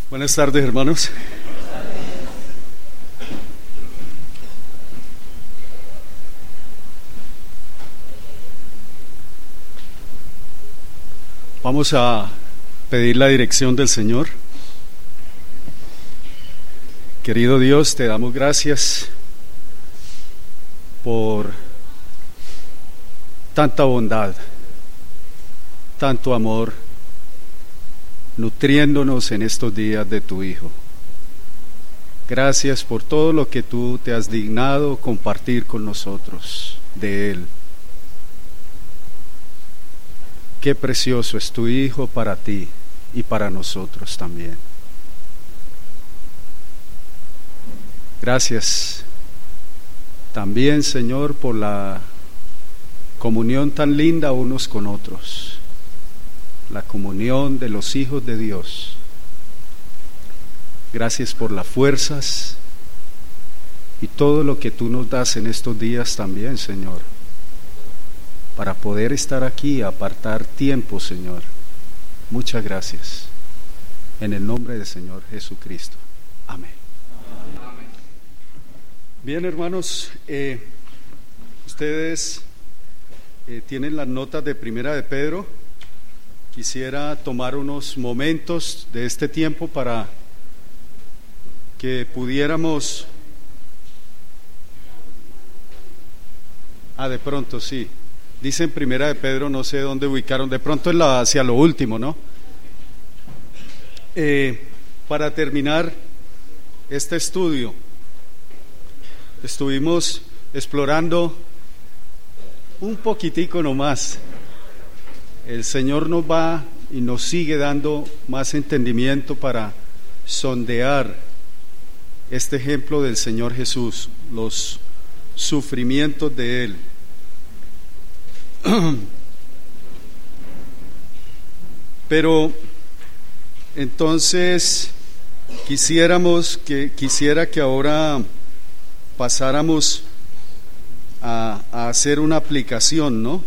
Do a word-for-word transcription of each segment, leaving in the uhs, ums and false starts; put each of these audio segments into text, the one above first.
Buenas tardes, hermanos. Vamos a pedir la dirección del Señor. Querido Dios, te damos gracias por tanta bondad, tanto amor, nutriéndonos en estos días de tu Hijo. Gracias por todo lo que tú te has dignado compartir con nosotros de Él. Qué precioso es tu Hijo para ti y para nosotros también. Gracias también, Señor, por la comunión tan linda unos con otros, la comunión de los hijos de Dios. Gracias por las fuerzas y todo lo que tú nos das en estos días también, Señor, para poder estar aquí, apartar tiempo, Señor. Muchas gracias. En el nombre del Señor Jesucristo. Amén. Amén. Bien, hermanos, eh, ustedes eh, tienen las notas de Primera de Pedro. Quisiera tomar unos momentos de este tiempo para que pudiéramos... Ah, de pronto, sí. Dice en Primera de Pedro, no sé dónde ubicaron, de pronto es la, hacia lo último, ¿no? Eh, para terminar este estudio, estuvimos explorando un poquitico nomás. El Señor nos va y nos sigue dando más entendimiento para sondear este ejemplo del Señor Jesús, los sufrimientos de Él. Pero entonces quisiéramos que quisiera que ahora pasáramos a, a hacer una aplicación, ¿no?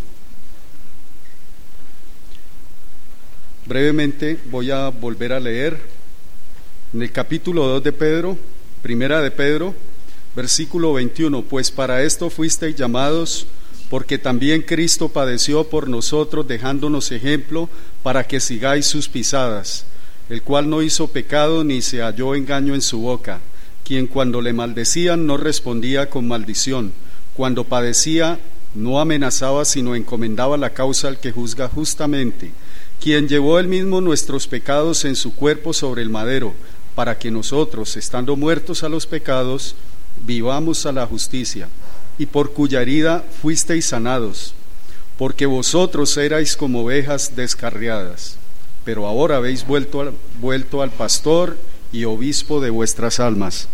Brevemente voy a volver a leer en el capítulo dos de Pedro, Primera de Pedro, versículo veintiuno. Pues para esto fuisteis llamados, porque también Cristo padeció por nosotros, dejándonos ejemplo para que sigáis sus pisadas, el cual no hizo pecado ni se halló engaño en su boca, quien cuando le maldecían no respondía con maldición, cuando padecía no amenazaba sino encomendaba la causa al que juzga justamente, quien llevó él mismo nuestros pecados en su cuerpo sobre el madero, para que nosotros, estando muertos a los pecados, vivamos a la justicia, y por cuya herida fuisteis sanados, porque vosotros erais como ovejas descarriadas, pero ahora habéis vuelto al, vuelto al pastor y obispo de vuestras almas.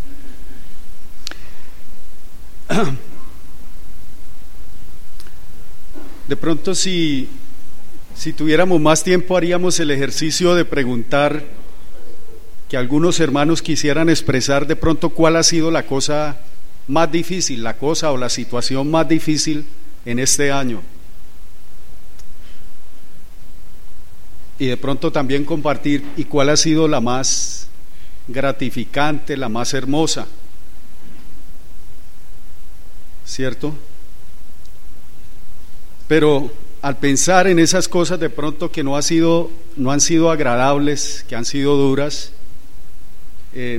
De pronto, si, si tuviéramos más tiempo, haríamos el ejercicio de preguntar, que algunos hermanos quisieran expresar de pronto cuál ha sido la cosa más difícil, la cosa o la situación más difícil en este año. Y de pronto también compartir y cuál ha sido la más gratificante, la más hermosa, ¿cierto? Pero al pensar en esas cosas de pronto que no ha sido, no han sido agradables, que han sido duras, eh,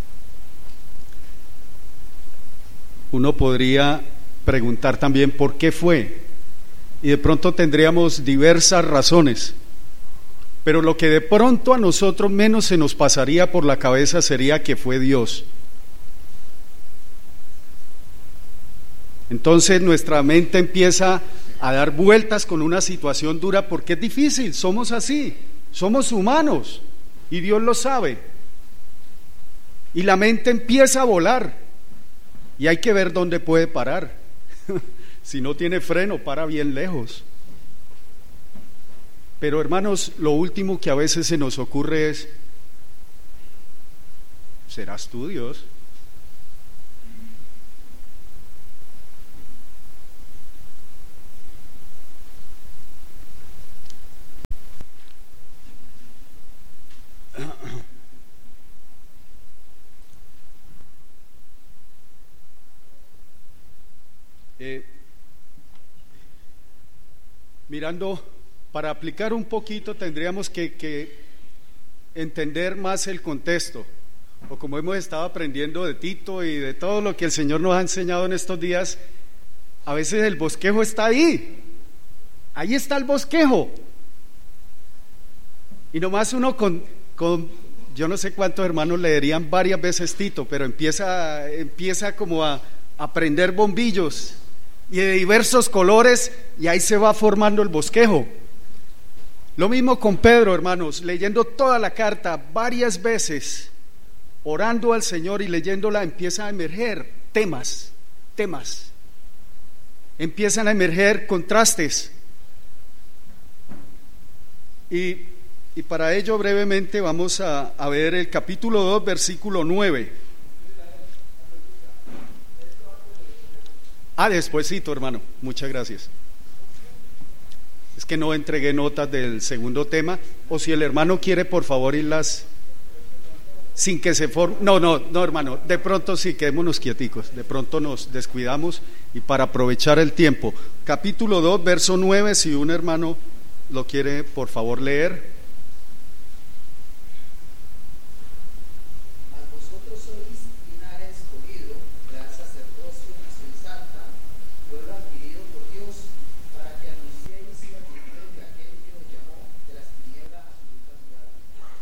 uno podría preguntar también por qué fue, y de pronto tendríamos diversas razones, pero lo que de pronto a nosotros menos se nos pasaría por la cabeza sería que fue Dios. Entonces nuestra mente empieza a dar vueltas con una situación dura porque es difícil, somos así, somos humanos y Dios lo sabe, y la mente empieza a volar. Y hay que ver dónde puede parar. Si no tiene freno, para bien lejos. Pero hermanos, lo último que a veces se nos ocurre es: ¿serás tú, Dios? Eh, mirando, para aplicar un poquito tendríamos que, que entender más el contexto, o como hemos estado aprendiendo de Tito y de todo lo que el Señor nos ha enseñado en estos días, a veces el bosquejo está ahí, ahí está el bosquejo, y nomás uno con, con yo no sé cuántos hermanos leerían varias veces Tito, pero empieza, empieza como a, a prender bombillos y de diversos colores, y ahí se va formando el bosquejo. Lo mismo con Pedro, hermanos, leyendo toda la carta varias veces, orando al Señor y leyéndola, empieza a emerger temas, temas, empiezan a emerger contrastes. Y, y para ello brevemente vamos a, a ver el capítulo dos, versículo nueve. Ah, despuésito, hermano, muchas gracias. Es que no entregué notas del segundo tema, o si el hermano quiere, por favor, irlas sin que se forme. No, no, no, hermano, de pronto sí, quedémonos quieticos, de pronto nos descuidamos, y para aprovechar el tiempo, capítulo dos, verso nueve, si un hermano lo quiere, por favor, leer. Mas vosotros sois linaje escogido, real sacerdocio, nación santa, pueblo adquirido por Dios, para que anunciéis las virtudes de aquel que os llamó de las tinieblas a su luz admirable.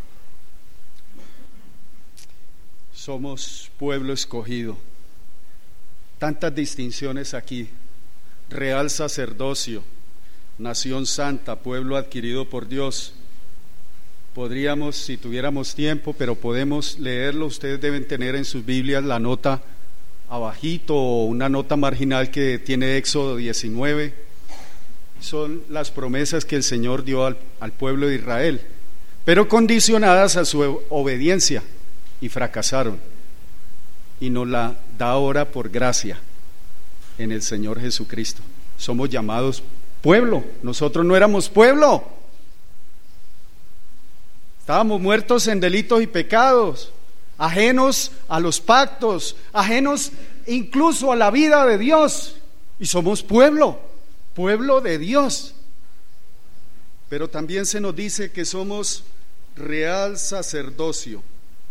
Somos pueblo escogido, tantas distinciones aquí: real sacerdocio, nación santa, pueblo adquirido por Dios. Podríamos, si tuviéramos tiempo, pero podemos leerlo. Ustedes deben tener en sus Biblias la nota abajito, o una nota marginal que tiene Éxodo diecinueve. Son las promesas que el Señor dio al, al pueblo de Israel, pero condicionadas a su obediencia, y fracasaron, y nos la da ahora por gracia en el Señor Jesucristo. Somos llamados pueblo. Nosotros no éramos pueblo, estábamos muertos en delitos y pecados, ajenos a los pactos, ajenos incluso a la vida de Dios, y somos pueblo, pueblo de Dios. Pero también se nos dice que somos real sacerdocio.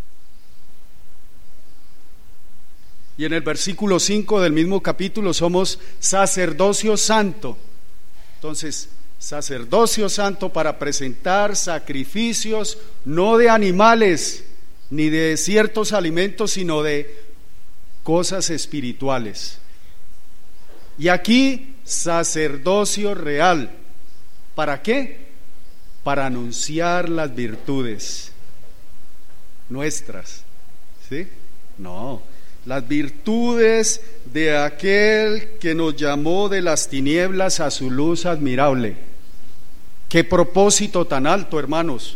Y en el versículo cinco del mismo capítulo somos sacerdocio santo. Entonces, sacerdocio santo para presentar sacrificios no de animales ni de ciertos alimentos, sino de cosas espirituales. Y aquí, sacerdocio real. ¿Para qué? Para anunciar las virtudes nuestras. ¿Sí? No. Las virtudes de aquel que nos llamó de las tinieblas a su luz admirable. Qué propósito tan alto, hermanos.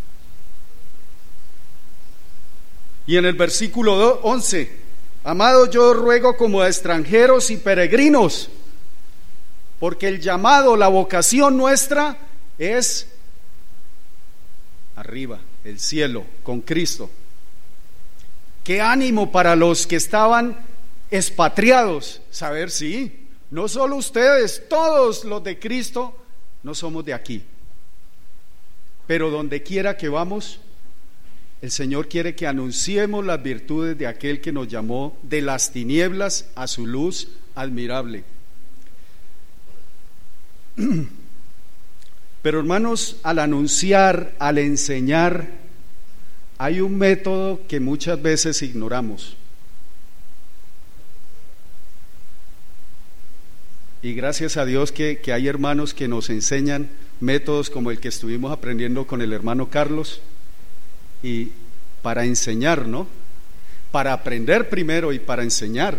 Y en el versículo once, amados, yo ruego como a extranjeros y peregrinos, porque el llamado, la vocación nuestra es arriba, el cielo, con Cristo. Qué ánimo para los que estaban expatriados, saber sí, no solo ustedes, todos los de Cristo no somos de aquí, pero donde quiera que vamos, el Señor quiere que anunciemos las virtudes de aquel que nos llamó de las tinieblas a su luz admirable. Pero hermanos, al anunciar, al enseñar, hay un método que muchas veces ignoramos. Y gracias a Dios que, que hay hermanos que nos enseñan métodos como el que estuvimos aprendiendo con el hermano Carlos, y para enseñar, ¿no? Para aprender primero y para enseñar.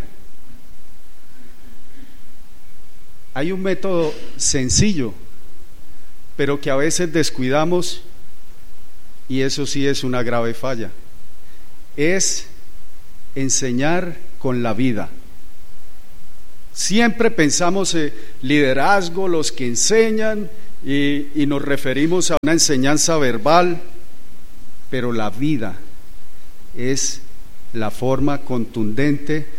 Hay un método sencillo, pero que a veces descuidamos, y eso sí es una grave falla. Es enseñar con la vida. Siempre pensamos en liderazgo, los que enseñan, y, y nos referimos a una enseñanza verbal, pero la vida es la forma contundente